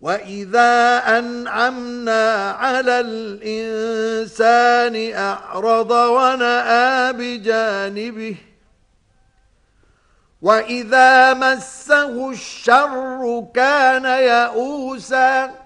وَإِذَا أَنْعَمْنَا عَلَى الْإِنسَانِ أَعْرَضَ وَنَأَىٰ بِجَانِبِهِ وَإِذَا مَسَّهُ الشَّرُّ كَانَ يَئُوسًا